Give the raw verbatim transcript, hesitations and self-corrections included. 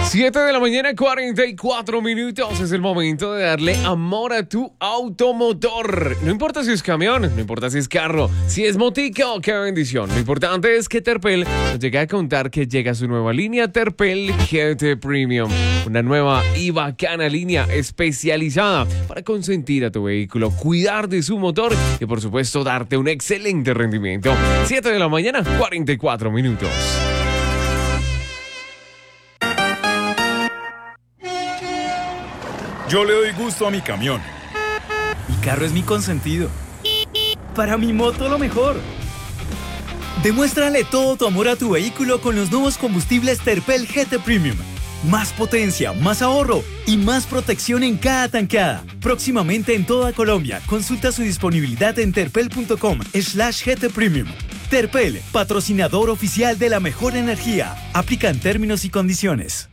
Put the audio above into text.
siete de la mañana, cuarenta y cuatro minutos. Es el momento de darle amor a tu automotor. No importa si es camión, no importa si es carro, si es motico, qué bendición. Lo importante es que Terpel nos llega a contar que llega su nueva línea Terpel G T Premium. Una nueva y bacana línea especializada para consentir a tu vehículo, cuidar de su motor y por supuesto darte un excelente rendimiento. siete de la mañana, cuarenta y cuatro minutos. Yo le doy gusto a mi camión. Mi carro es mi consentido. Para mi moto lo mejor. Demuéstrale todo tu amor a tu vehículo con los nuevos combustibles Terpel G T Premium. Más potencia, más ahorro y más protección en cada tanqueada. Próximamente en toda Colombia. Consulta su disponibilidad en terpel.com slash GT Premium. Terpel, patrocinador oficial de la mejor energía. Aplican términos y condiciones.